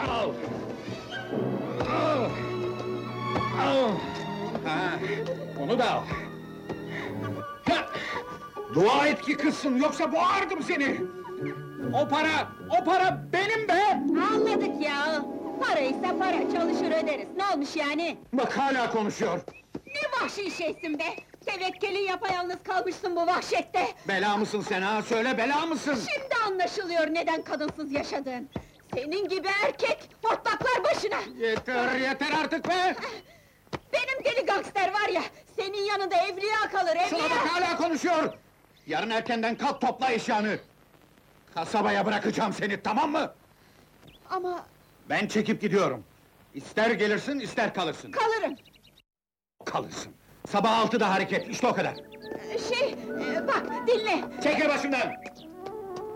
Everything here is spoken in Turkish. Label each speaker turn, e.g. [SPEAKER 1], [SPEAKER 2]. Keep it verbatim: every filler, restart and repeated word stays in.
[SPEAKER 1] Al! Al! Al! Ha, onu da al! Ha! Dua et ki kızsın, yoksa boğardım seni! O para, o para benim be!
[SPEAKER 2] Anladık ya! Paraysa para, çalışır öderiz. Ne olmuş yani?
[SPEAKER 1] Bak hala konuşuyor!
[SPEAKER 2] Ne vahşi şeysin be! Tevekkeli yapayalnız kalmışsın bu vahşette!
[SPEAKER 1] Bela mısın sen ha? Söyle, bela mısın?
[SPEAKER 2] Şimdi anlaşılıyor neden kadınsız yaşadın! Senin gibi erkek, hortlaklar başına!
[SPEAKER 1] Yeter, yeter artık be!
[SPEAKER 2] Benim deli gangster var ya, senin yanında evliya kalır,
[SPEAKER 1] Şuna
[SPEAKER 2] evliya!
[SPEAKER 1] bak hala konuşuyor! Yarın erkenden kalk topla eşyanı! Kasabaya bırakacağım seni, tamam mı?
[SPEAKER 2] Ama
[SPEAKER 1] Ben çekip gidiyorum! İster gelirsin, ister kalırsın!
[SPEAKER 2] kalırım!
[SPEAKER 1] Kalırsın! Sabah altıda hareket, işte o kadar!
[SPEAKER 2] Şey, e, bak, dinle!
[SPEAKER 1] Çekil başımdan!